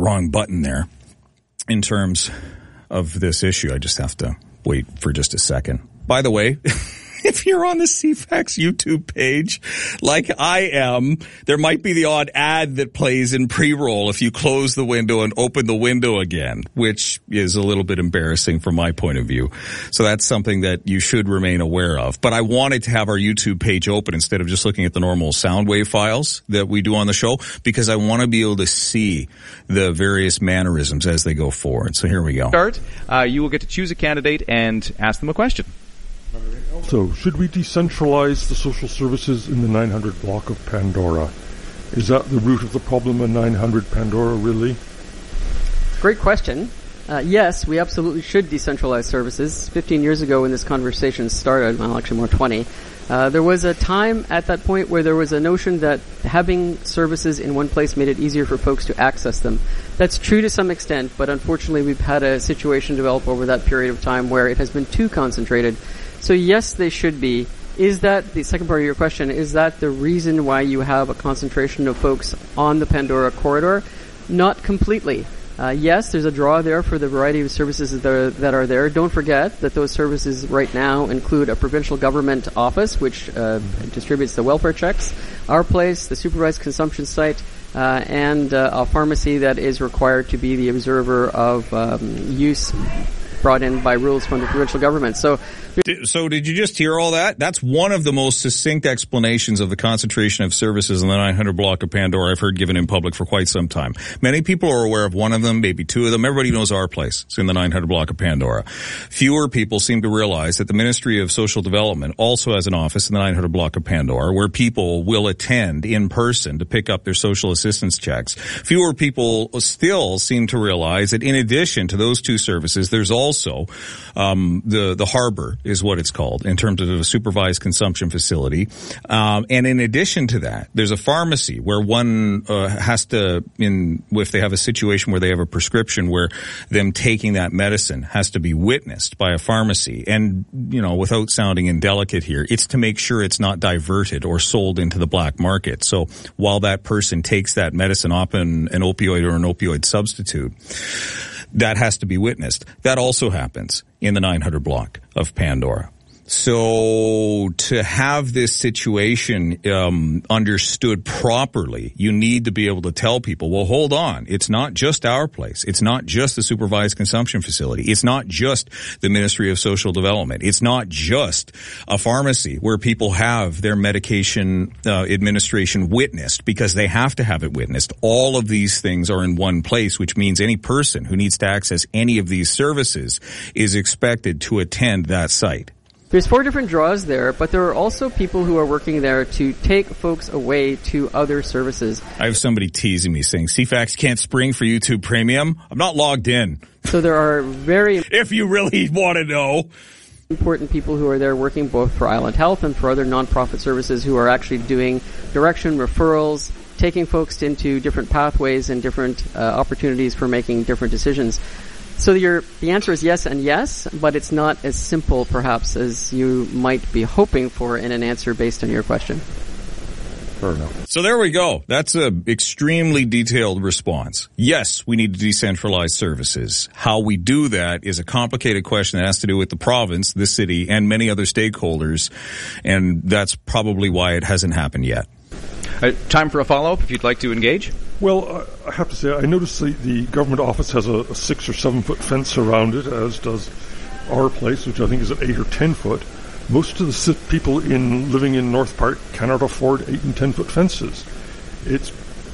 wrong button there in terms of this issue. I just have to wait for just a second. By the way, if you're on the CFAX YouTube page, like I am, there might be the odd ad that plays in pre-roll if you close the window and open the window again, which is a little bit embarrassing from my point of view. So that's something that you should remain aware of. But I wanted to have our YouTube page open instead of just looking at the normal sound wave files that we do on the show, because I want to be able to see the various mannerisms as they go forward. So here we go. Start. You will get to choose a candidate and ask them a question. Also, should we decentralize the social services in the 900 block of Pandora? Is that the root of the problem in 900 Pandora, really? Great question. Yes, we absolutely should decentralize services. 15 years ago when this conversation started, well, actually more 20, there was a time at that point where there was a notion that having services in one place made it easier for folks to access them. That's true to some extent, but unfortunately we've had a situation develop over that period of time where it has been too concentrated. So yes, they should be. Is that, the second part of your question, is that the reason why you have a concentration of folks on the Pandora corridor? Not completely. Yes, there's a draw there for the variety of services that are there. Don't forget that those services right now include a provincial government office, which distributes the welfare checks, our place, the supervised consumption site, and a pharmacy that is required to be the observer of use brought in by rules from the provincial government. So did you just hear all that? That's one of the most succinct explanations of the concentration of services in the 900 block of Pandora I've heard given in public for quite some time. Many people are aware of one of them, maybe two of them. Everybody knows our place. It's in the 900 block of Pandora. Fewer people seem to realize that the Ministry of Social Development also has an office in the 900 block of Pandora where people will attend in person to pick up their social assistance checks. Fewer people still seem to realize that in addition to those two services, there's also the harbor is what it's called in terms of a supervised consumption facility. And in addition to that, there's a pharmacy where one has to, if they have a situation where they have a prescription where them taking that medicine has to be witnessed by a pharmacy. And, without sounding indelicate here, it's to make sure it's not diverted or sold into the black market. So while that person takes that medicine, often an opioid or an opioid substitute, that has to be witnessed. That also happens in the 900 block of Pandora. So to have this situation understood properly, you need to be able to tell people, well, hold on. It's not just our place. It's not just the supervised consumption facility. It's not just the Ministry of Social Development. It's not just a pharmacy where people have their medication administration witnessed because they have to have it witnessed. All of these things are in one place, which means any person who needs to access any of these services is expected to attend that site. There's 4 different draws there, but there are also people who are working there to take folks away to other services. I have somebody teasing me saying, CFAX can't spring for YouTube Premium. I'm not logged in. So there are very... if you really want to know. Important people who are there working both for Island Health and for other nonprofit services who are actually doing direction, referrals, taking folks into different pathways and different opportunities for making different decisions. So the answer is yes and yes, but it's not as simple, perhaps, as you might be hoping for in an answer based on your question. Fair enough. So there we go. That's an extremely detailed response. Yes, we need to decentralize services. How we do that is a complicated question that has to do with the province, the city, and many other stakeholders, and that's probably why it hasn't happened yet. Time for a follow-up if you'd like to engage. Well, I have to say, I noticed the government office has a 6 or 7 foot fence around it, as does our place, which I think is at 8 or 10 foot. Most of the people living in North Park cannot afford 8 and 10 foot fences. It's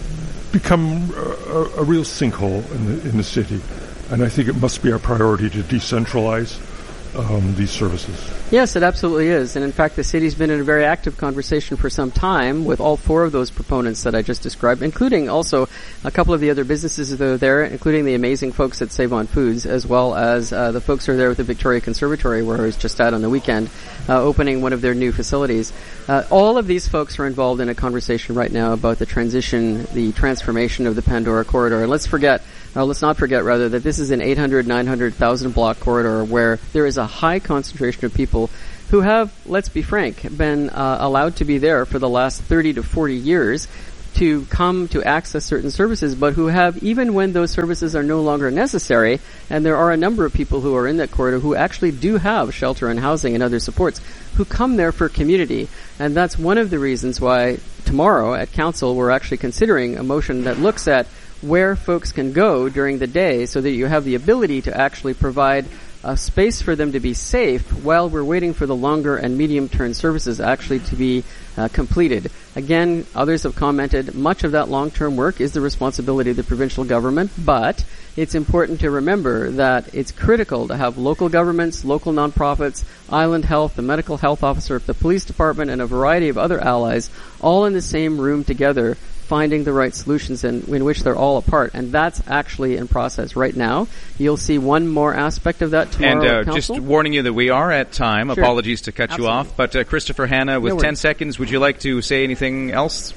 become a real sinkhole in the city, and I think it must be our priority to decentralize these services. Yes, it absolutely is. And in fact, the city's been in a very active conversation for some time with all 4 of those proponents that I just described, including also a couple of the other businesses that are there, including the amazing folks at Save On Foods, as well as the folks who are there with the Victoria Conservatory, where I was just at on the weekend, opening one of their new facilities. All of these folks are involved in a conversation right now about the transformation of the Pandora corridor. And let's not forget, that this is an 800, 900,000 block corridor where there is a high concentration of people who have, let's be frank, been allowed to be there for the last 30 to 40 years to come to access certain services, but who have, even when those services are no longer necessary, and there are a number of people who are in that corridor who actually do have shelter and housing and other supports, who come there for community. And that's one of the reasons why tomorrow at Council we're actually considering a motion that looks at where folks can go during the day so that you have the ability to actually provide a space for them to be safe while we're waiting for the longer and medium-term services actually to be completed. Again, others have commented much of that long-term work is the responsibility of the provincial government, but it's important to remember that it's critical to have local governments, local nonprofits, Island Health, the medical health officer, the police department, and a variety of other allies all in the same room together, finding the right solutions in which they're all apart. And that's actually in process right now. You'll see one more aspect of that tomorrow at Council. Just warning you that we are at time. Sure. Apologies to cut you off. But Christopher Hanna, with 10 seconds, would you like to say anything else?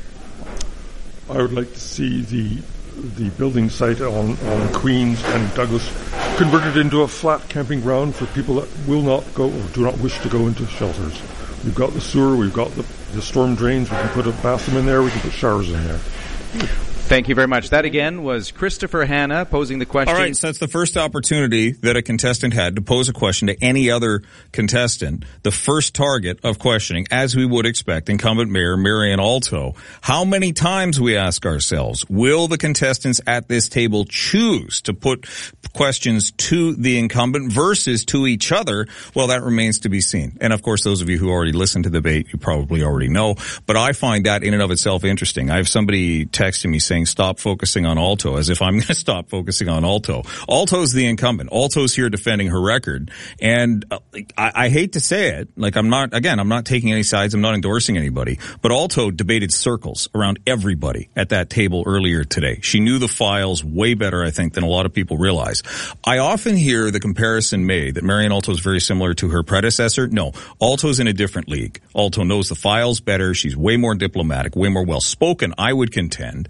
I would like to see the building site on Queens and Douglas converted into a flat camping ground for people that will not go or do not wish to go into shelters. We've got the sewer, we've got the storm drains, we can put a bathroom in there, we can put showers in there. Thank you very much. That, again, was Christopher Hanna posing the question. All right, so that's the first opportunity that a contestant had to pose a question to any other contestant. The first target of questioning, as we would expect, incumbent Mayor Marian Alto. How many times, we ask ourselves, will the contestants at this table choose to put questions to the incumbent versus to each other? Well, that remains to be seen. And, of course, those of you who already listened to the debate, you probably already know. But I find that in and of itself interesting. I have somebody texting me saying, stop focusing on Alto, as if I'm going to stop focusing on Alto. Alto's the incumbent. Alto's here defending her record. And I hate to say it, I'm not taking any sides, I'm not endorsing anybody, but Alto debated circles around everybody at that table earlier today. She knew the files way better, I think, than a lot of people realize. I often hear the comparison made that Marian Alto is very similar to her predecessor. No, Alto's in a different league. Alto knows the files better. She's way more diplomatic, way more well-spoken, I would contend.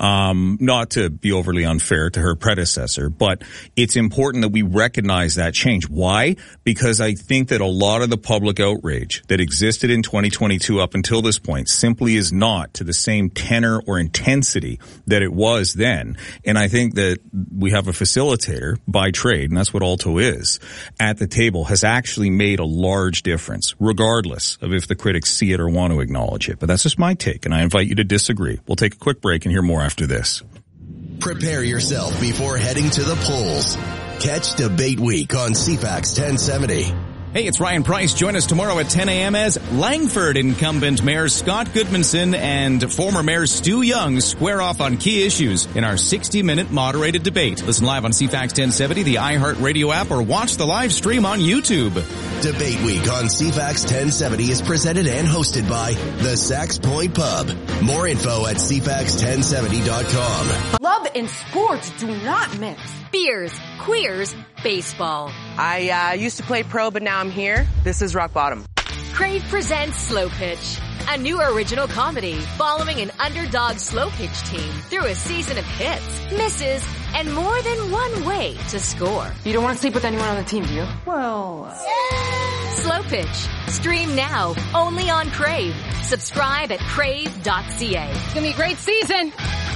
Not to be overly unfair to her predecessor, but it's important that we recognize that change. Why? Because I think that a lot of the public outrage that existed in 2022 up until this point simply is not to the same tenor or intensity that it was then. And I think that we have a facilitator by trade, and that's what Alto is, at the table has actually made a large difference, regardless of if the critics see it or want to acknowledge it. But that's just my take, and I invite you to disagree. We'll take a quick break and hear more after this. Prepare yourself before heading to the polls. Catch Debate Week on CFAX 1070. Hey, it's Ryan Price. Join us tomorrow at 10 a.m. as Langford incumbent Mayor Scott Goodmanson and former Mayor Stu Young square off on key issues in our 60-minute moderated debate. Listen live on CFAX 1070, the iHeartRadio app, or watch the live stream on YouTube. Debate Week on CFAX 1070 is presented and hosted by the Sax Point Pub. More info at CFAX1070.com. Love and sports do not mix. Beers, queers, baseball. I used to play pro, but now I'm here. This is rock bottom. Crave presents Slow Pitch, a new original comedy following an underdog slow pitch team through a season of hits, misses, and more than one way to score. You don't want to sleep with anyone on the team, do you? Well... Slow Pitch. Stream now, only on Crave. Subscribe at crave.ca. It's going to be a great season.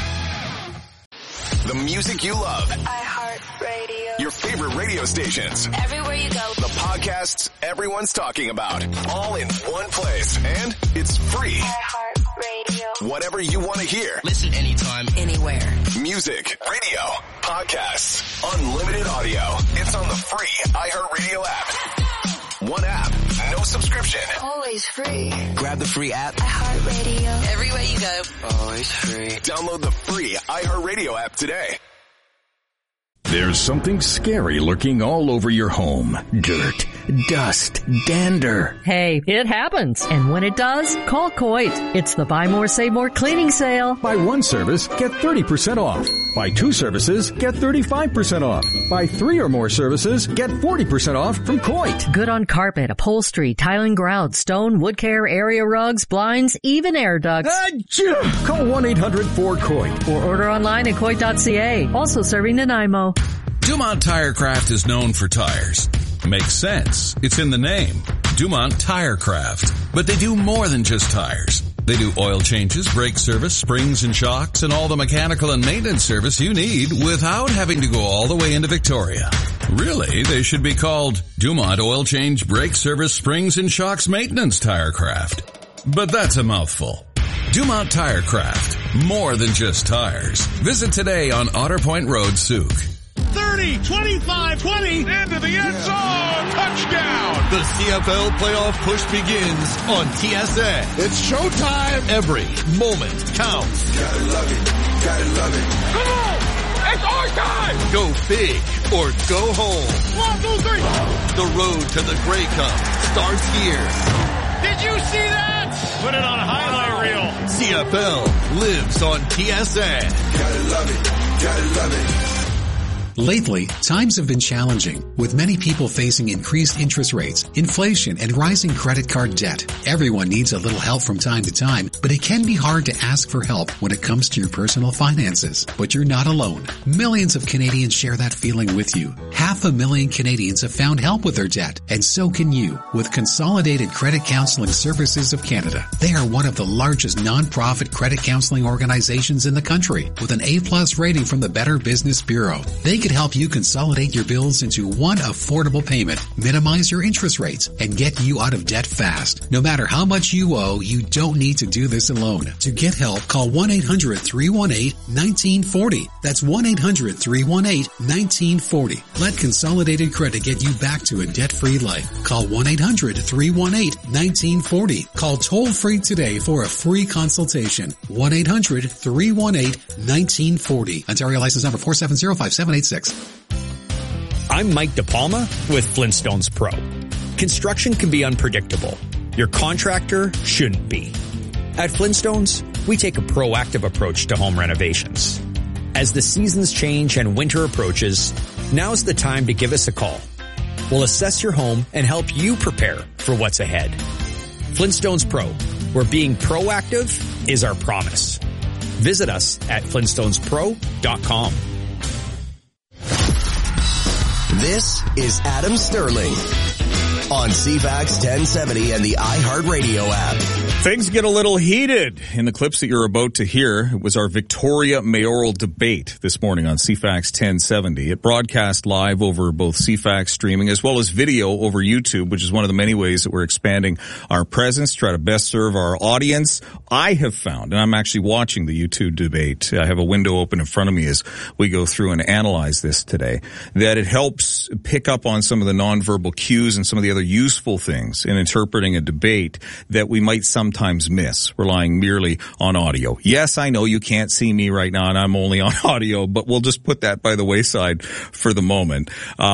The music you love. iHeartRadio. Your favorite radio stations. Everywhere you go. The podcasts everyone's talking about. All in one place. And it's free. iHeartRadio. Whatever you want to hear. Listen anytime, anywhere. Music, radio, podcasts, unlimited audio. It's on the free iHeartRadio app. One app, no subscription. Always free. Grab the free app. iHeartRadio. Everywhere you go. Always free. Download the free iHeartRadio app today. There's something scary lurking all over your home. Dirt, dust, dander. Hey, it happens. And when it does, call Coit. It's the Buy More, Save More cleaning sale. Buy one service, get 30% off. Buy two services, get 35% off. Buy three or more services, get 40% off from Coit. Good on carpet, upholstery, tiling, grout, stone, wood care, area rugs, blinds, even air ducts. Call 1-800-4COIT. Or order online at Coit.ca. Also serving Nanaimo. Dumont Tirecraft is known for tires. Makes sense. It's in the name. Dumont Tirecraft. But they do more than just tires. They do oil changes, brake service, springs and shocks, and all the mechanical and maintenance service you need without having to go all the way into Victoria. Really, they should be called Dumont Oil Change, Brake Service, Springs and Shocks Maintenance Tirecraft. But that's a mouthful. Dumont Tirecraft. More than just tires. Visit today on Otter Point Road, Souk. 30, 25, 20, into the end zone, touchdown! The CFL playoff push begins on TSN. It's showtime! Every moment counts. Gotta love it, gotta love it. Come on! It's our time! Go big or go home. 1, 2, 3! The road to the Grey Cup starts here. Did you see that? Put it on a highlight reel. CFL lives on TSN. Gotta love it, gotta love it. Lately, times have been challenging, with many people facing increased interest rates, inflation, and rising credit card debt. Everyone needs a little help from time to time, but it can be hard to ask for help when it comes to your personal finances. But you're not alone. Millions of Canadians share that feeling with you. 500,000 Canadians have found help with their debt, and so can you with Consolidated Credit Counseling Services of Canada. They are one of the largest non-profit credit counseling organizations in the country, with an A+ rating from the Better Business Bureau. They could help you consolidate your bills into one affordable payment, minimize your interest rates, and get you out of debt fast. No matter how much you owe, you don't need to do this alone. To get help, call 1-800-318-1940. That's 1-800-318-1940. Let Consolidated Credit get you back to a debt-free life. Call 1-800-318-1940. Call toll-free today for a free consultation. 1-800-318-1940. Ontario license number 4705786. I'm Mike DePalma with Flintstones Pro. Construction can be unpredictable. Your contractor shouldn't be. At Flintstones, we take a proactive approach to home renovations. As the seasons change and winter approaches, now's the time to give us a call. We'll assess your home and help you prepare for what's ahead. Flintstones Pro, where being proactive is our promise. Visit us at flintstonespro.com. This is Adam Sterling on CFAX 1070 and the iHeartRadio app. Things get a little heated in the clips that you're about to hear. It was our Victoria mayoral debate this morning on CFAX 1070. It broadcast live over both CFAX streaming as well as video over YouTube, which is one of the many ways that we're expanding our presence, try to best serve our audience. I have found, and I'm actually watching the YouTube debate, I have a window open in front of me as we go through and analyze this today, that it helps pick up on some of the nonverbal cues and some of the other useful things in interpreting a debate that we might sometimes miss, relying merely on audio. Yes, I know you can't see me right now and I'm only on audio, but we'll just put that by the wayside for the moment.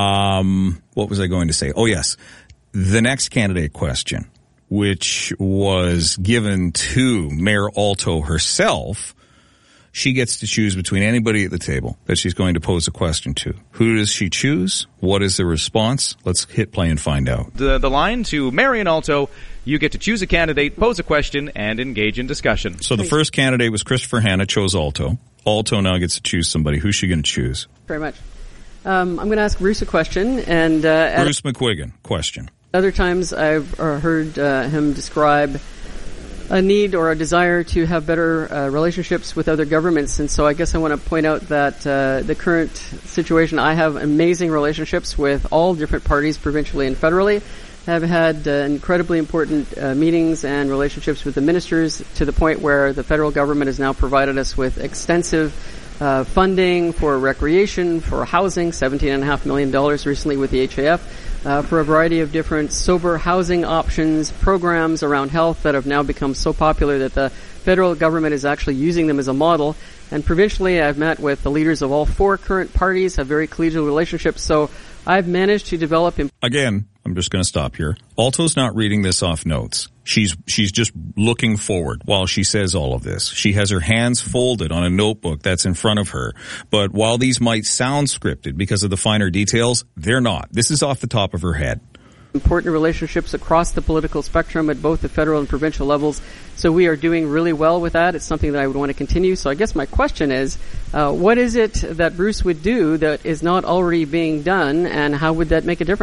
What was I going to say? Oh, yes. The next candidate question, which was given to Mayor Alto herself. She gets to choose between anybody at the table that she's going to pose a question to. Who does she choose? What is the response? Let's hit play and find out. The line to Marion Alto, you get to choose a candidate, pose a question, and engage in discussion. So the first candidate was Christopher Hanna, chose Alto. Alto now gets to choose somebody. Who's she going to choose? Very much. I'm going to ask Bruce a question. And Bruce McQuiggan, question. Other times I've heard him describe a need or a desire to have better relationships with other governments. And so I guess I want to point out that the current situation, I have amazing relationships with all different parties, provincially and federally. I've had incredibly important meetings and relationships with the ministers to the point where the federal government has now provided us with extensive funding for recreation, for housing, $17.5 million recently with the HAF. For a variety of different sober housing options, programs around health that have now become so popular that the federal government is actually using them as a model. And provincially, I've met with the leaders of all four current parties, have very collegial relationships. So I've managed to develop... Again, I'm just going to stop here. Alto's not reading this off notes. She's just looking forward while she says all of this. She has her hands folded on a notebook that's in front of her. But while these might sound scripted because of the finer details, they're not. This is off the top of her head. Important relationships across the political spectrum at both the federal and provincial levels. So we are doing really well with that. It's something that I would want to continue. So I guess my question is, what is it that Bruce would do that is not already being done, and how would that make a difference?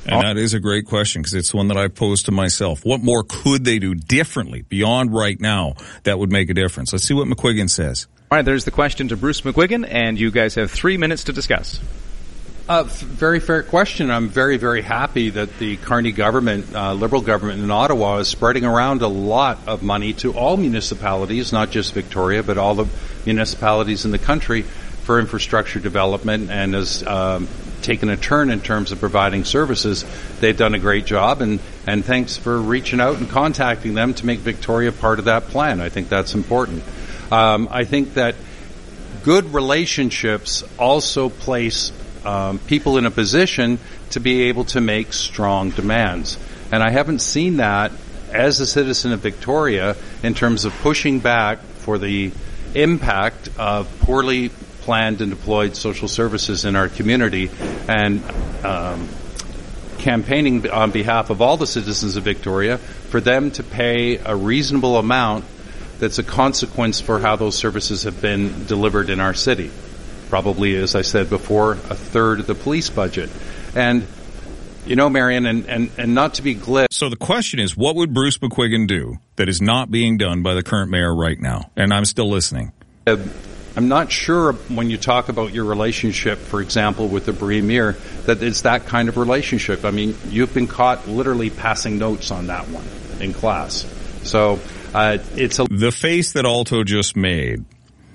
And that is a great question because it's one that I posed to myself. What more could they do differently beyond right now that would make a difference? Let's see what McQuiggan says. All right, there's the question to Bruce McQuiggan, and you guys have 3 minutes to discuss. Very fair question. I'm very, very happy that the Carney government, Liberal government in Ottawa, is spreading around a lot of money to all municipalities, not just Victoria, but all the municipalities in the country for infrastructure development, and has taken a turn in terms of providing services. They've done a great job, and thanks for reaching out and contacting them to make Victoria part of that plan. I think that's important. I think that good relationships also place people in a position to be able to make strong demands. And I haven't seen that as a citizen of Victoria in terms of pushing back for the impact of poorly planned and deployed social services in our community, and campaigning on behalf of all the citizens of Victoria for them to pay a reasonable amount that's a consequence for how those services have been delivered in our city. Probably, as I said before, a third of the police budget. And, you know, Marion, and not to be glib. So the question is, what would Bruce McQuiggan do that is not being done by the current mayor right now? And I'm still listening. I'm not sure when you talk about your relationship, for example, with the Premier, that it's that kind of relationship. I mean, you've been caught literally passing notes on that one in class. So it's the face that Alto just made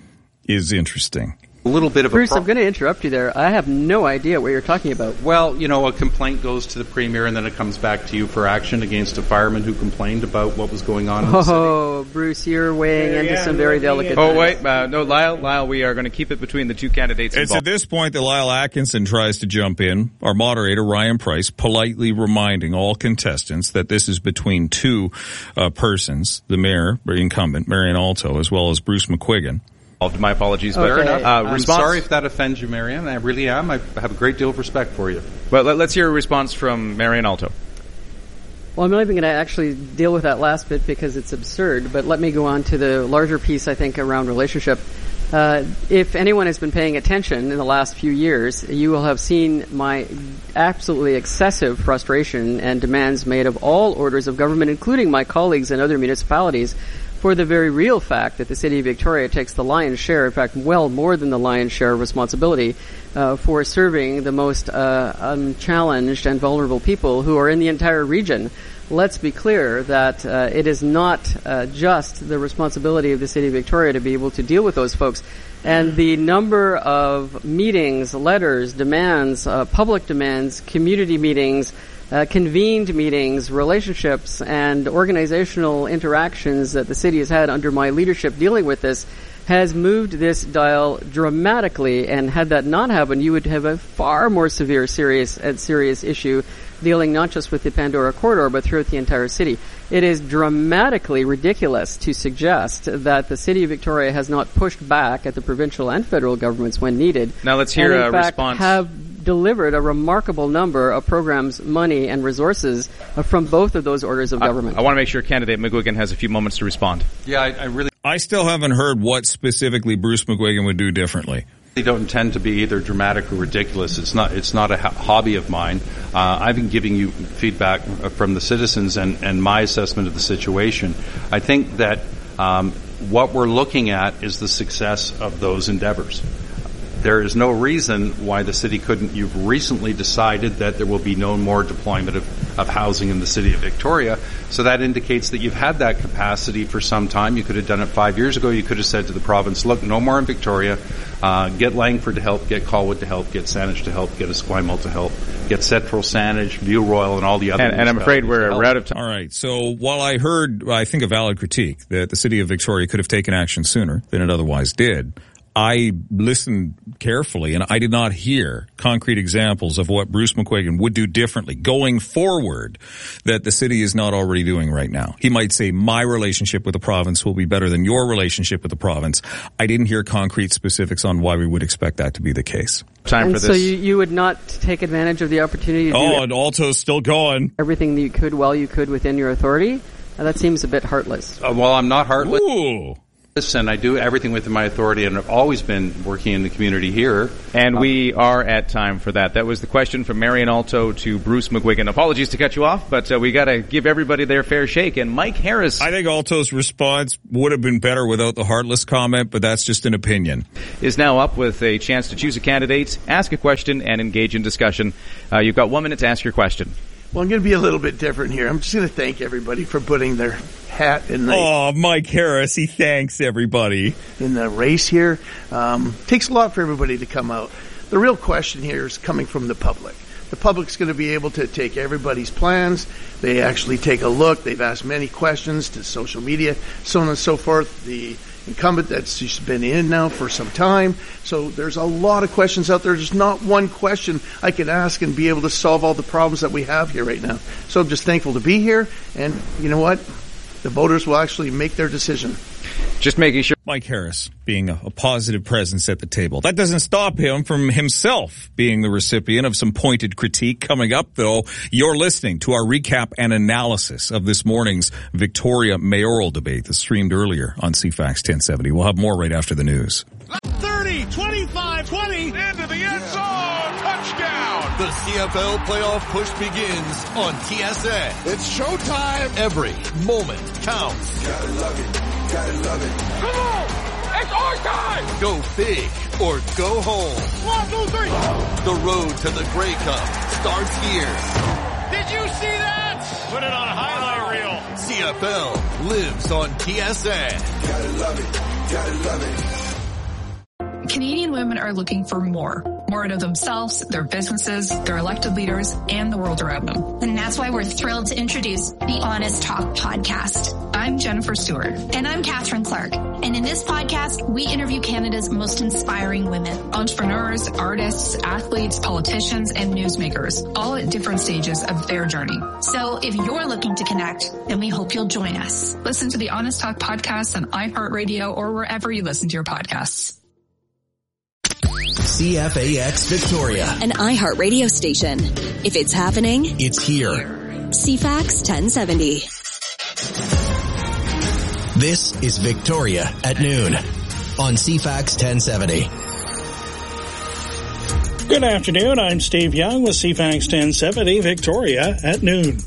is interesting. A little bit of Bruce, I'm going to interrupt you there. I have no idea what you're talking about. Well, you know, a complaint goes to the Premier and then it comes back to you for action against a fireman who complained about what was going on in the city. Oh, Bruce, you're weighing into some very delicate things. Oh, wait. No, Lyle, we are going to keep it between the two candidates involved. It's at this point that Lyle Atkinson tries to jump in. Our moderator, Ryan Price, politely reminding all contestants that this is between two persons, the mayor, the incumbent, Marion Alto, as well as Bruce McQuiggan. My apologies, but I'm sorry if that offends you, Marion. I really am. I have a great deal of respect for you. But let's hear a response from Marion Alto. Well, I'm not even going to actually deal with that last bit because it's absurd, but let me go on to the larger piece, I think, around relationship. If anyone has been paying attention in the last few years, you will have seen my absolutely excessive frustration and demands made of all orders of government, including my colleagues in other municipalities, for the very real fact that the City of Victoria takes the lion's share, in fact, well more than the lion's share of responsibility for serving the most unchallenged and vulnerable people who are in the entire region. Let's be clear that it is not just the responsibility of the City of Victoria to be able to deal with those folks. And the number of meetings, letters, demands, public demands, community meetings, convened meetings, relationships, and organizational interactions that the city has had under my leadership dealing with this has moved this dial dramatically. And had that not happened, you would have a far more serious issue dealing not just with the Pandora Corridor, but throughout the entire city. It is dramatically ridiculous to suggest that the City of Victoria has not pushed back at the provincial and federal governments when needed. Now let's hear a response. Have delivered a remarkable number of programs, money, and resources from both of those orders of government. I want to make sure candidate McQuiggan has a few moments to respond. Yeah, I still haven't heard what specifically Bruce McQuiggan would do differently. They don't intend to be either dramatic or ridiculous. It's not a hobby of mine. I've been giving you feedback from the citizens and my assessment of the situation. I think that what we're looking at is the success of those endeavors. There is no reason why the city couldn't. You've recently decided that there will be no more deployment of housing in the city of Victoria. So that indicates that you've had that capacity for some time. You could have done it 5 years ago. You could have said to the province, look, no more in Victoria. Get Langford to help, get Colwood to help, get Saanich to help, get Esquimalt to help, get Central Saanich, View Royal, and all the other. And I'm afraid we're out of time. All right. So while I heard, I think, a valid critique that the city of Victoria could have taken action sooner than it otherwise did, I listened carefully, and I did not hear concrete examples of what Bruce McQuiggan would do differently going forward that the city is not already doing right now. He might say, my relationship with the province will be better than your relationship with the province. I didn't hear concrete specifics on why we would expect that to be the case. Time for this. So you would not take advantage of the opportunity to do and Alto's still going. Everything that you could while you could within your authority? That seems a bit heartless. Well, I'm not heartless. Ooh. And I do everything within my authority, and I've always been working in the community here. And we are at time for that. That was the question from Marion Alto to Bruce McGuigan. Apologies to cut you off, but we got to give everybody their fair shake. And Mike Harris, I think Alto's response would have been better without the heartless comment, but that's just an opinion, is now up with a chance to choose a candidate, ask a question, and engage in discussion. You've got 1 minute to ask your question. Well, I'm going to be a little bit different here. I'm just going to thank everybody for putting their hat in the... Oh, Mike Harris, he thanks everybody. In the race here. Takes a lot for everybody to come out. The real question here is coming from the public. The public's going to be able to take everybody's plans. They actually take a look. They've asked many questions to social media, so on and so forth. The incumbent that's just been in now for some time. So there's a lot of questions out there. There's not one question I could ask and be able to solve all the problems that we have here right now. So I'm just thankful to be here. And you know what? The voters will actually make their decision. Just making sure. Mike Harris being a positive presence at the table. That doesn't stop him from himself being the recipient of some pointed critique. Coming up, though, you're listening to our recap and analysis of this morning's Victoria mayoral debate that streamed earlier on CFAX 1070. We'll have more right after the news. 30, 25, 20, into the end zone, touchdown. The CFL playoff push begins on TSN. It's showtime. Every moment counts. Gotta love it. Gotta love it. Come on! It's our time! Go big or go home. 1, 2, 3. The road to the Grey Cup starts here. Did you see that? Put it on a highlight reel. CFL lives on TSN. Gotta love it. Gotta love it. Canadian women are looking for more out of themselves, their businesses, their elected leaders, and the world around them. And that's why we're thrilled to introduce the Honest Talk podcast. I'm Jennifer Stewart. And I'm Catherine Clark. And in this podcast, we interview Canada's most inspiring women. Entrepreneurs, artists, athletes, politicians, and newsmakers, all at different stages of their journey. So if you're looking to connect, then we hope you'll join us. Listen to the Honest Talk podcast on iHeartRadio or wherever you listen to your podcasts. CFAX Victoria, an iHeartRadio station. If it's happening, it's here. CFAX 1070. This is Victoria at noon on CFAX 1070. Good afternoon. I'm Steve Young with CFAX 1070, Victoria at noon.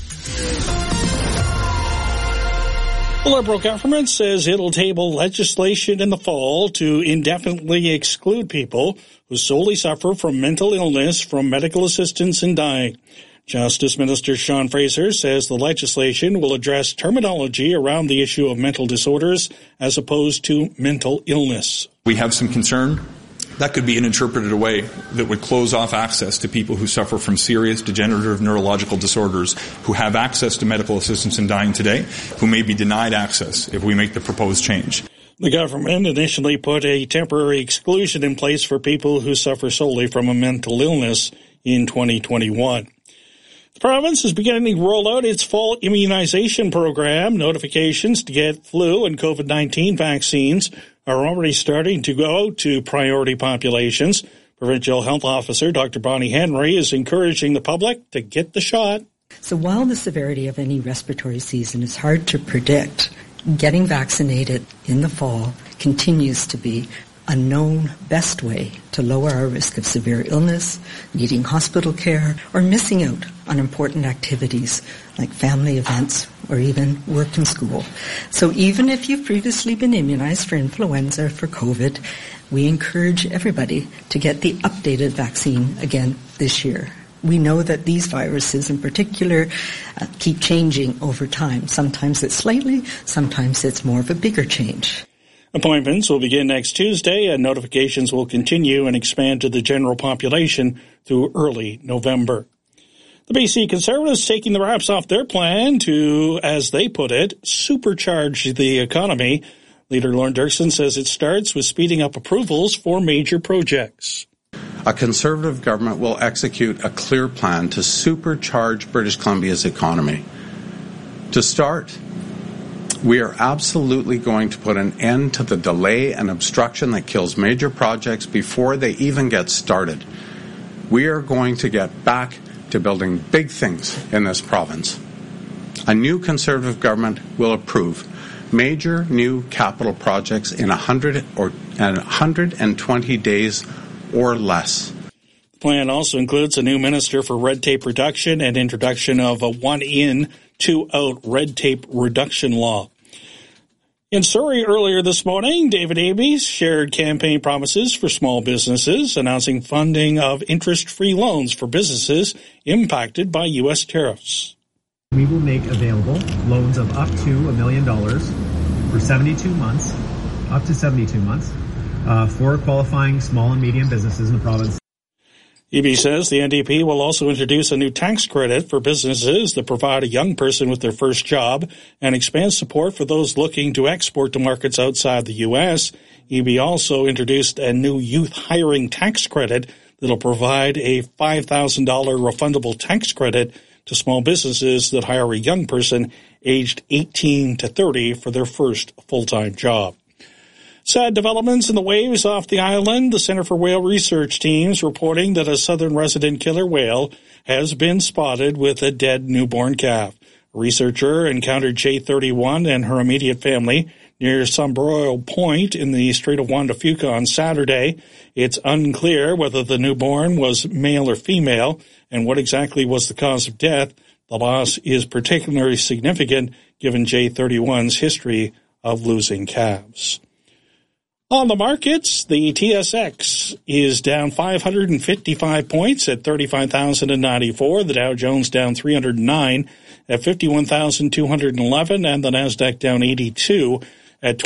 The Liberal government says it'll table legislation in the fall to indefinitely exclude people who solely suffer from mental illness from medical assistance in dying. Justice Minister Sean Fraser says the legislation will address terminology around the issue of mental disorders as opposed to mental illness. We have some concern that could be interpreted away that would close off access to people who suffer from serious degenerative neurological disorders, who have access to medical assistance in dying today, who may be denied access if we make the proposed change. The government initially put a temporary exclusion in place for people who suffer solely from a mental illness in 2021. The province is beginning to roll out its fall immunization program. Notifications to get flu and COVID-19 vaccines are already starting to go to priority populations. Provincial Health Officer Dr. Bonnie Henry is encouraging the public to get the shot. So while the severity of any respiratory season is hard to predict, getting vaccinated in the fall continues to be a known best way to lower our risk of severe illness, needing hospital care, or missing out on important activities like family events or even work and school. So even if you've previously been immunized for influenza or for COVID, we encourage everybody to get the updated vaccine again this year. We know that these viruses in particular keep changing over time. Sometimes it's slightly, sometimes it's more of a bigger change. Appointments will begin next Tuesday, and notifications will continue and expand to the general population through early November. The BC Conservatives taking the wraps off their plan to, as they put it, supercharge the economy. Leader Lorne Dirksen says it starts with speeding up approvals for major projects. A Conservative government will execute a clear plan to supercharge British Columbia's economy. To start, we are absolutely going to put an end to the delay and obstruction that kills major projects before they even get started. We are going to get back to building big things in this province. A new Conservative government will approve major new capital projects in 120 days or less. The plan also includes a new minister for red tape reduction and introduction of a one-in, two-out red tape reduction law. In Surrey earlier this morning, David Abies shared campaign promises for small businesses, announcing funding of interest-free loans for businesses impacted by U.S. tariffs. We will make available loans of up to $1 million for 72 months, up to 72 months, for qualifying small and medium businesses in the province. Eby says the NDP will also introduce a new tax credit for businesses that provide a young person with their first job and expand support for those looking to export to markets outside the U.S. Eby also introduced a new youth hiring tax credit that will provide a $5,000 refundable tax credit to small businesses that hire a young person aged 18 to 30 for their first full-time job. Sad developments in the waves off the island. The Centre for Whale Research teams reporting that a southern resident killer whale has been spotted with a dead newborn calf. A researcher encountered J31 and her immediate family near Sombreros Point in the Strait of Juan de Fuca on Saturday. It's unclear whether the newborn was male or female and what exactly was the cause of death. The loss is particularly significant given J31's history of losing calves. On the markets, the TSX is down 555 points at 35,094. The Dow Jones down 309 at 51,211, and the Nasdaq down 82 at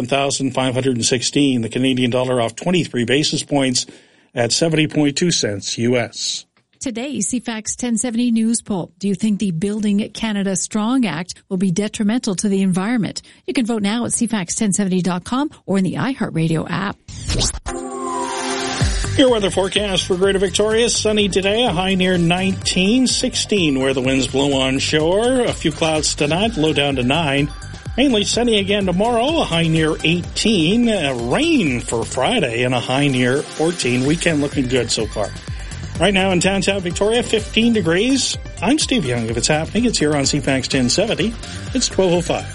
27,516. The Canadian dollar off 23 basis points at 70.2 cents U.S. Today, CFAX 1070 News Poll. Do you think the Building Canada Strong Act will be detrimental to the environment? You can vote now at CFAX1070.com or in the iHeartRadio app. Your weather forecast for Greater Victoria. Sunny today, a high near 19, 16 where the winds blow on shore. A few clouds tonight, low down to 9. Mainly sunny again tomorrow, a high near 18. Rain for Friday and a high near 14. Weekend looking good so far. Right now in downtown Victoria, 15 degrees. I'm Steve Young. If it's happening, it's here on CFAX 1070. It's 12:05.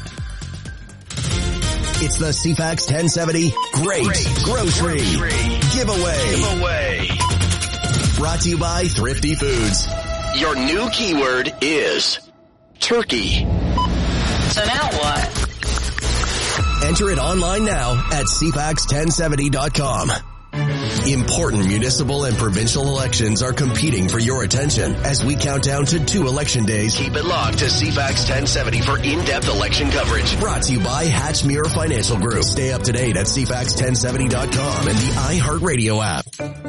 It's the CFAX 1070 Great Grocery Giveaway. Brought to you by Thrifty Foods. Your new keyword is turkey. So now what? Enter it online now at CFAX1070.com. Important municipal and provincial elections are competing for your attention as we count down to 2 election days. Keep it locked to CFAX 1070 for in-depth election coverage. Brought to you by Hatchmere Financial Group. Stay up to date at CFAX1070.com and the iHeartRadio app.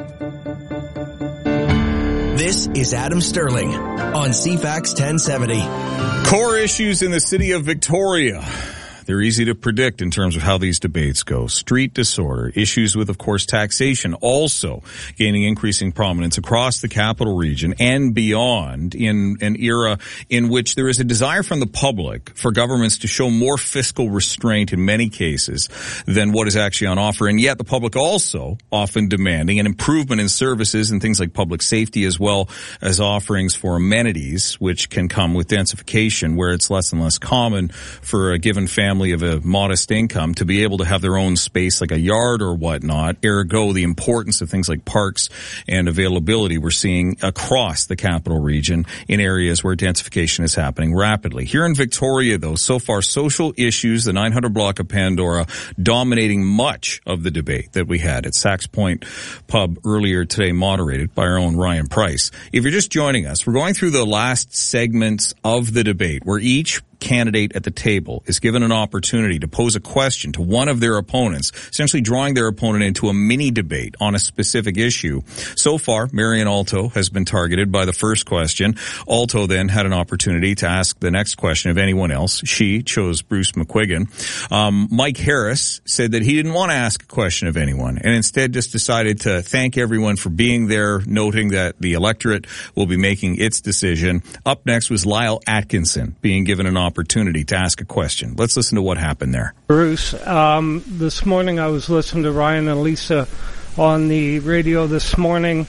This is Adam Sterling on CFAX 1070. Core issues in the city of Victoria. They're easy to predict in terms of how these debates go. Street disorder, issues with, of course, taxation also gaining increasing prominence across the capital region and beyond in an era in which there is a desire from the public for governments to show more fiscal restraint in many cases than what is actually on offer. And yet the public also often demanding an improvement in services and things like public safety as well as offerings for amenities, which can come with densification where it's less and less common for a given family of a modest income to be able to have their own space like a yard or whatnot. Ergo, the importance of things like parks and availability we're seeing across the capital region in areas where densification is happening rapidly. Here in Victoria, though, so far social issues, the 900 block of Pandora, dominating much of the debate that we had at Saks Point Pub earlier today, moderated by our own Ryan Price. If you're just joining us, we're going through the last segments of the debate where each candidate at the table is given an opportunity to pose a question to one of their opponents, essentially drawing their opponent into a mini debate on a specific issue. So far, Marion Alto has been targeted by the first question. Alto then had an opportunity to ask the next question of anyone else. She chose Bruce McQuiggan. Mike Harris said that he didn't want to ask a question of anyone and instead just decided to thank everyone for being there, noting that the electorate will be making its decision. Up next was Lyle Atkinson being given an opportunity to ask a question. Let's listen to what happened there. Bruce, this morning I was listening to Ryan and Lisa on the radio this morning,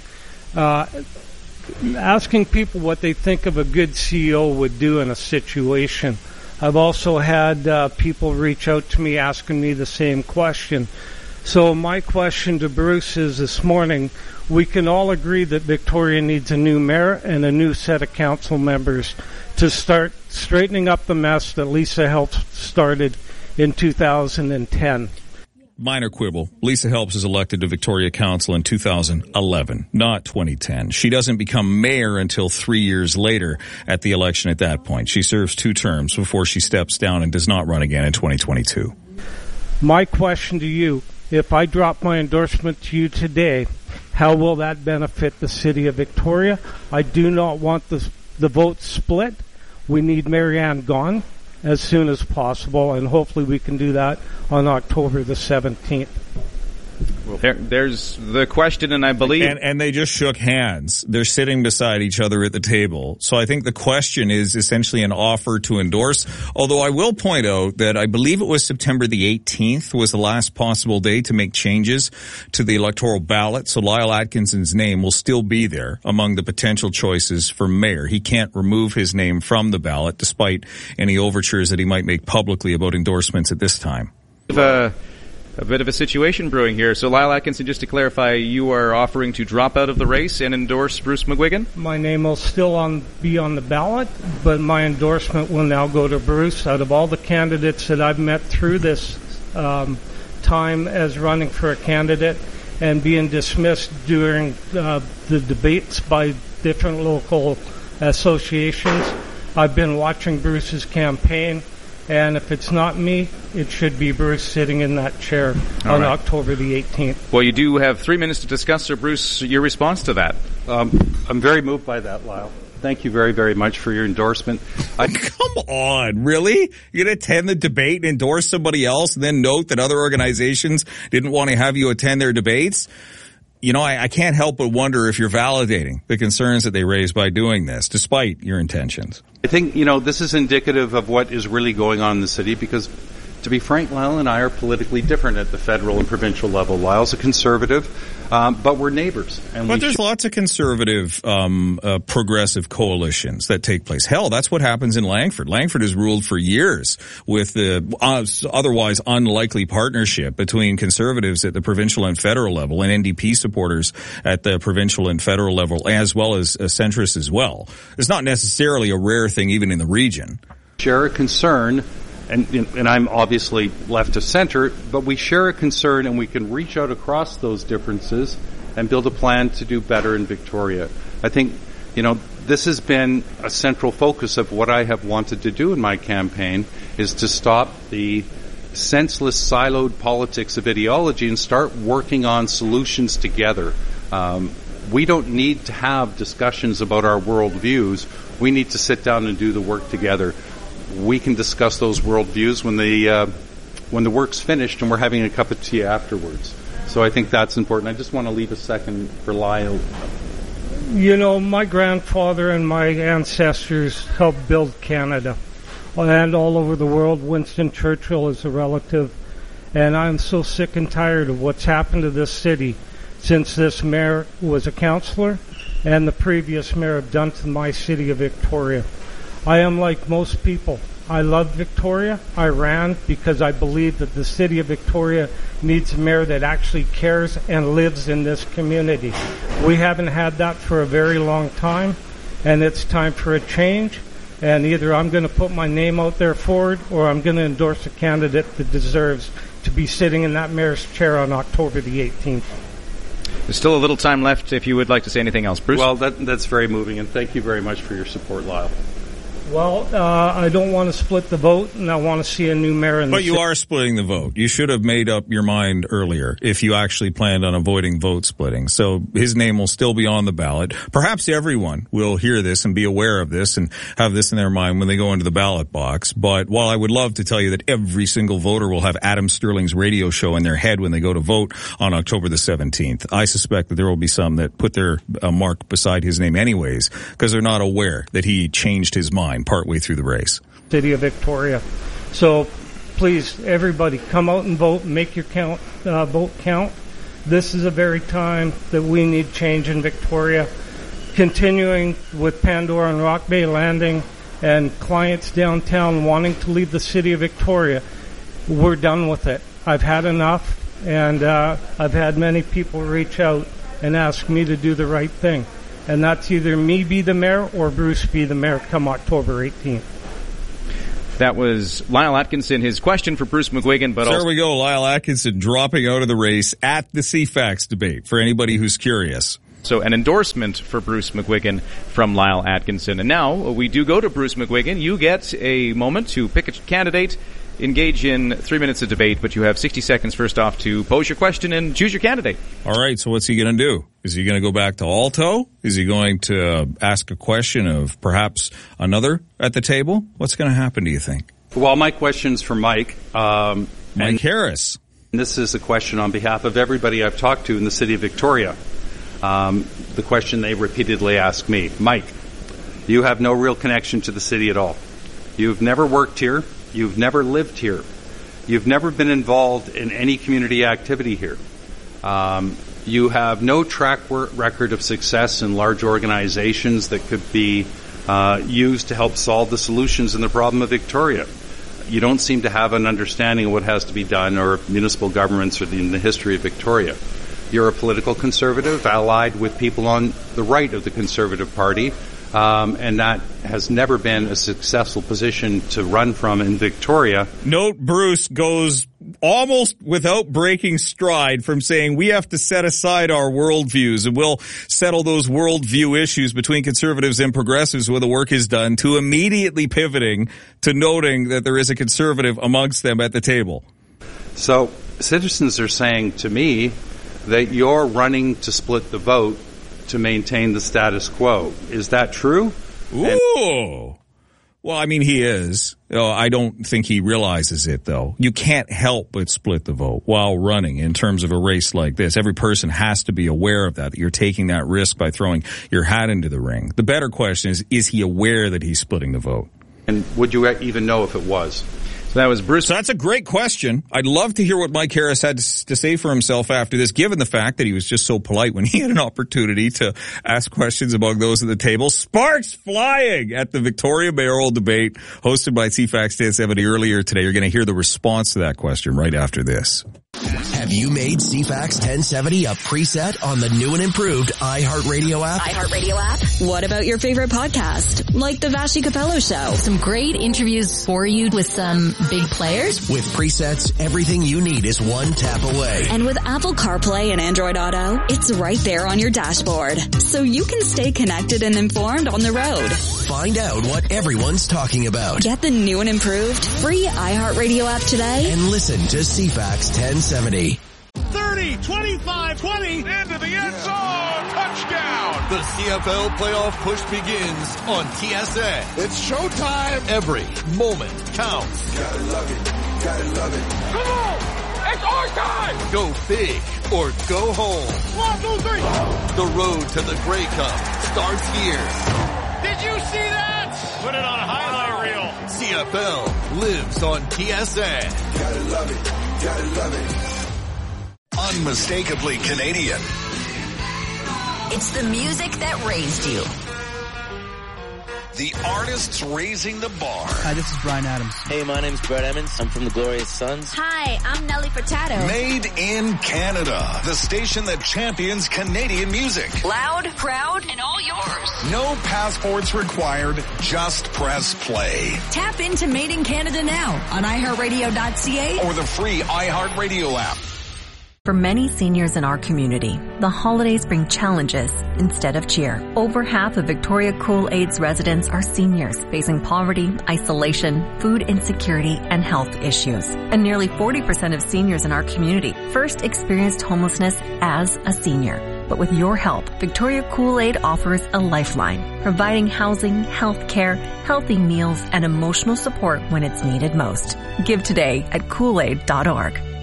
asking people what they think of a good CEO would do in a situation. I've also had people reach out to me asking me the same question. So my question to Bruce is this morning, we can all agree that Victoria needs a new mayor and a new set of council members to start straightening up the mess that Lisa Helps started in 2010. Minor quibble. Lisa Helps is elected to Victoria Council in 2011, not 2010. She doesn't become mayor until 3 years later at the election at that point. She serves 2 terms before she steps down and does not run again in 2022. My question to you, if I drop my endorsement to you today, how will that benefit the city of Victoria? I do not want the vote split. We need Marianne gone as soon as possible, and hopefully we can do that on October the 17th. Well, there's the question, and I believe... And they just shook hands. They're sitting beside each other at the table. So I think the question is essentially an offer to endorse, although I will point out that I believe it was September the 18th was the last possible day to make changes to the electoral ballot, so Lyle Atkinson's name will still be there among the potential choices for mayor. He can't remove his name from the ballot, despite any overtures that he might make publicly about endorsements at this time. A bit of a situation brewing here. So, Lyle Atkinson, just to clarify, you are offering to drop out of the race and endorse Bruce McGuigan? My name will still be on the ballot, but my endorsement will now go to Bruce. Out of all the candidates that I've met through this time as running for a candidate and being dismissed during the debates by different local associations, I've been watching Bruce's campaign. And if it's not me, it should be Bruce sitting in that chair on October the 18th. Well, you do have 3 minutes to discuss, so Bruce, your response to that. I'm very moved by that, Lyle. Thank you very, very much for your endorsement. Come on, really? You're going to attend the debate and endorse somebody else and then note that other organizations didn't want to have you attend their debates? You know, I can't help but wonder if you're validating the concerns that they raised by doing this, despite your intentions. I think, this is indicative of what is really going on in the city because, to be frank, Lyle and I are politically different at the federal and provincial level. Lyle's a conservative, but we're neighbors. But there's lots of conservative, progressive coalitions that take place. Hell, that's what happens in Langford. Langford has ruled for years with the otherwise unlikely partnership between conservatives at the provincial and federal level and NDP supporters at the provincial and federal level, as well as centrists as well. It's not necessarily a rare thing even in the region. Share a concern. And I'm obviously left of center, but we share a concern and we can reach out across those differences and build a plan to do better in Victoria. I think, this has been a central focus of what I have wanted to do in my campaign is to stop the senseless siloed politics of ideology and start working on solutions together. We don't need to have discussions about our worldviews. We need to sit down and do the work together. We can discuss those worldviews when the work's finished and we're having a cup of tea afterwards. So I think that's important. I just want to leave a second for Lyle. My grandfather and my ancestors helped build Canada and all over the world. Winston Churchill is a relative. And I'm so sick and tired of what's happened to this city since this mayor was a councillor and the previous mayor have done to my city of Victoria. I am like most people. I love Victoria. I ran because I believe that the city of Victoria needs a mayor that actually cares and lives in this community. We haven't had that for a very long time, and it's time for a change. And either I'm going to put my name out there forward or I'm going to endorse a candidate that deserves to be sitting in that mayor's chair on October the 18th. There's still a little time left if you would like to say anything else. Bruce? Well, that's very moving, and thank you very much for your support, Lyle. Well, I don't want to split the vote, and I want to see a new mayor in the city. But you are splitting the vote. You should have made up your mind earlier if you actually planned on avoiding vote splitting. So his name will still be on the ballot. Perhaps everyone will hear this and be aware of this and have this in their mind when they go into the ballot box. But while I would love to tell you that every single voter will have Adam Sterling's radio show in their head when they go to vote on October the 17th, I suspect that there will be some that put their mark beside his name anyways because they're not aware that he changed his mind partway through the race. City of Victoria. So please, everybody, come out and vote. Make your vote count. This is a very time that we need change in Victoria. Continuing with Pandora and Rock Bay Landing and clients downtown wanting to leave the city of Victoria, we're done with it. I've had enough, and I've had many people reach out and ask me to do the right thing. And that's either me be the mayor or Bruce be the mayor come October 18th. That was Lyle Atkinson, his question for Bruce McGuigan. But there we go, Lyle Atkinson dropping out of the race at the CFAX debate, for anybody who's curious. So an endorsement for Bruce McGuigan from Lyle Atkinson. And now we do go to Bruce McGuigan. You get a moment to pick a candidate, engage in 3 minutes of debate, but you have 60 seconds first off to pose your question and choose your candidate. All right, so what's he going to do? Is he going to go back to Alto? Is he going to ask a question of perhaps another at the table? What's going to happen, do you think? Well, my question's for Mike. Mike Harris. And this is a question on behalf of everybody I've talked to in the city of Victoria. The question they repeatedly ask me, Mike, you have no real connection to the city at all. You've never worked here. You've never lived here. You've never been involved in any community activity here. You have no track record of success in large organizations that could be used to help solve the solutions in the problem of Victoria. You don't seem to have an understanding of what has to be done or municipal governments or in the history of Victoria. You're a political conservative allied with people on the right of the Conservative Party, and that has never been a successful position to run from in Victoria. Note Bruce goes almost without breaking stride from saying we have to set aside our worldviews and we'll settle those worldview issues between conservatives and progressives when the work is done, to immediately pivoting to noting that there is a conservative amongst them at the table. So citizens are saying to me that you're running to split the vote to maintain the status quo. Is that true? Ooh. Well, I mean, he is. I don't think he realizes it, though. You can't help but split the vote while running in terms of a race like this. Every person has to be aware of that you're taking that risk by throwing your hat into the ring. The better question is he aware that he's splitting the vote? And would you even know if it was? So that was Bruce. So that's a great question. I'd love to hear what Mike Harris had to say for himself after this, given the fact that he was just so polite when he had an opportunity to ask questions among those at the table. Sparks flying at the Victoria mayoral debate hosted by CFAX 1070 earlier today. You're going to hear the response to that question right after this. Have you made CFAX 1070 a preset on the new and improved iHeartRadio app? iHeartRadio app? What about your favorite podcast, like The Vassy Capello Show? Some great interviews for you with some big players. With presets, everything you need is one tap away. And with Apple CarPlay and Android Auto, it's right there on your dashboard. So you can stay connected and informed on the road. Find out what everyone's talking about. Get the new and improved free iHeartRadio app today. And listen to CFAX 1070. 30, 25, 20, into the end zone, touchdown! The CFL playoff push begins on TSN. It's showtime! Every moment counts. Gotta love it, gotta love it. Come on! It's our time! Go big or go home. 1, 2, 3! The road to the Grey Cup starts here. Did you see that? Put it on a highlight reel. CFL lives on TSN. Gotta love it, gotta love it. Unmistakably Canadian. It's the music that raised you. The artists raising the bar. Hi, this is Bryan Adams. Hey, my name's Brett Emmons. I'm from the Glorious Sons. Hi, I'm Nelly Furtado. Made in Canada. The station that champions Canadian music. Loud, proud, and all yours. No passports required. Just press play. Tap into Made in Canada now on iHeartRadio.ca or the free iHeartRadio app. For many seniors in our community, the holidays bring challenges instead of cheer. Over half of Victoria Kool-Aid's residents are seniors facing poverty, isolation, food insecurity, and health issues. And nearly 40% of seniors in our community first experienced homelessness as a senior. But with your help, Victoria Kool-Aid offers a lifeline, providing housing, health care, healthy meals, and emotional support when it's needed most. Give today at Kool-Aid.org.